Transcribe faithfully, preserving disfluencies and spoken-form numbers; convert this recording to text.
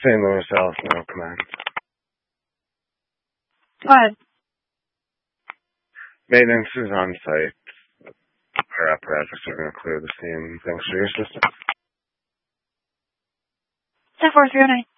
Saint Louis Alice now command. Go ahead. Maintenance is on site. Our apparatus are going to clear the scene. Thanks for your assistance. ten four three oh nine.